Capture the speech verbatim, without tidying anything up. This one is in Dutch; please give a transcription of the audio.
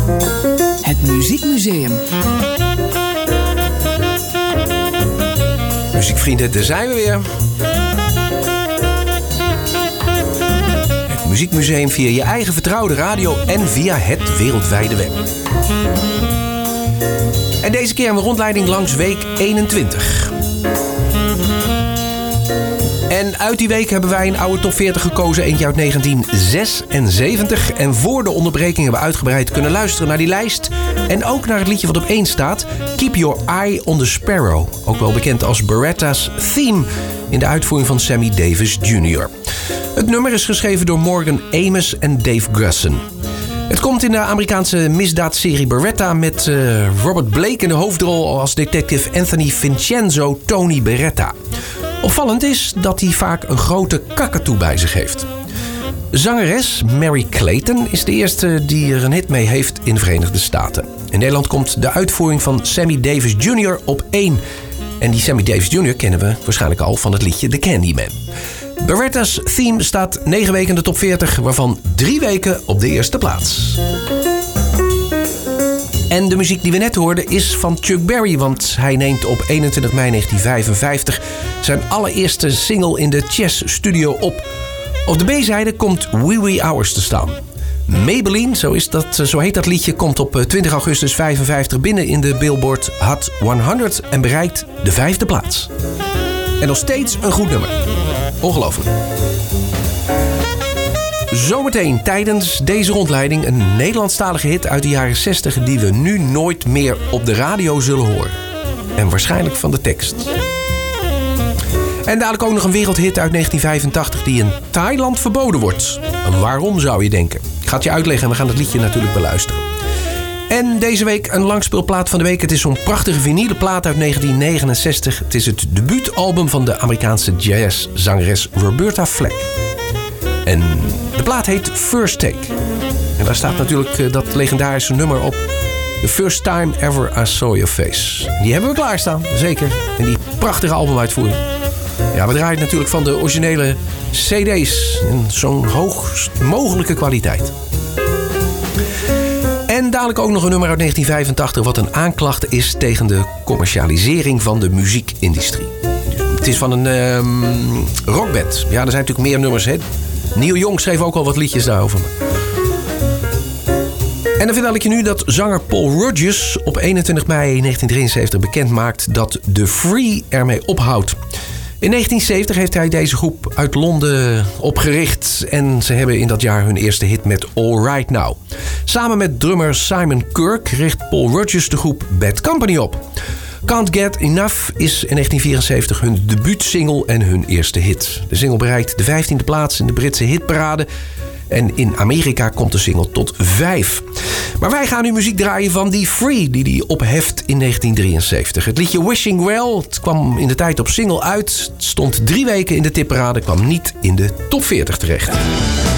Het Muziekmuseum. Muziekvrienden, daar zijn we weer. Het Muziekmuseum via je eigen vertrouwde radio en via het wereldwijde web. En deze keer een rondleiding langs week eenentwintig. En uit die week hebben wij een oude top veertig gekozen, eentje uit negentien zesenzeventig. En voor de onderbreking hebben we uitgebreid kunnen luisteren naar die lijst. En ook naar het liedje wat op één staat, Keep Your Eye on the Sparrow. Ook wel bekend als Beretta's Theme, in de uitvoering van Sammy Davis junior Het nummer is geschreven door Morgan Amos en Dave Grusson. Het komt in de Amerikaanse misdaadserie Beretta met uh, Robert Blake in de hoofdrol als detective Anthony Vincenzo Tony Beretta. Opvallend is dat hij vaak een grote kakatoe bij zich heeft. Zangeres Mary Clayton is de eerste die er een hit mee heeft in de Verenigde Staten. In Nederland komt de uitvoering van Sammy Davis junior op één. En die Sammy Davis junior kennen we waarschijnlijk al van het liedje The Candyman. Beretta's Theme staat negen weken in de top veertig, waarvan drie weken op de eerste plaats. En de muziek die we net hoorden is van Chuck Berry, want hij neemt op eenentwintig mei negentien vijfenvijftig zijn allereerste single in de Chess Studio op. Op de B-zijde komt Wee Wee Hours te staan. Maybelline, zo, is dat, zo heet dat liedje, komt op twintig augustus vijfenvijftig binnen in de Billboard Hot honderd en bereikt de vijfde plaats. En nog steeds een goed nummer. Ongelooflijk. Zometeen tijdens deze rondleiding een Nederlandstalige hit uit de jaren zestig die we nu nooit meer op de radio zullen horen. En waarschijnlijk van de tekst. En dadelijk ook nog een wereldhit uit negentien vijfentachtig die in Thailand verboden wordt. En waarom zou je denken? Ik ga het je uitleggen en we gaan het liedje natuurlijk beluisteren. En deze week een langspeelplaat van de week. Het is zo'n prachtige vinylen plaat uit negentien negenenzestig. Het is het debuutalbum van de Amerikaanse jazzzangeres Roberta Flack. En de plaat heet First Take. En daar staat natuurlijk dat legendarische nummer op. The First Time Ever I Saw Your Face. Die hebben we klaarstaan, zeker. En die prachtige albumuitvoering. Ja, we draaien natuurlijk van de originele C D's. In zo'n hoogst mogelijke kwaliteit. En dadelijk ook nog een nummer uit negentien vijfentachtig... wat een aanklacht is tegen de commercialisering van de muziekindustrie. Het is van een um, rockband. Ja, er zijn natuurlijk meer nummers, hè. Neil Young schreef ook al wat liedjes daarover. En dan vertel ik je nu dat zanger Paul Rodgers op eenentwintig mei negentien drieënzeventig bekend maakt dat The Free ermee ophoudt. In negentien zeventig heeft hij deze groep uit Londen opgericht en ze hebben in dat jaar hun eerste hit met All Right Now. Samen met drummer Simon Kirk richt Paul Rodgers de groep Bad Company op. Can't Get Enough is in negentien vierenzeventig hun debuutsingle en hun eerste hit. De single bereikt de vijftiende plaats in de Britse hitparade. En in Amerika komt de single tot vijf. Maar wij gaan nu muziek draaien van die Free die hij opheft in negentien drieënzeventig. Het liedje Wishing Well, het kwam in de tijd op single uit. Het stond drie weken in de tipparade, kwam niet in de top veertig terecht.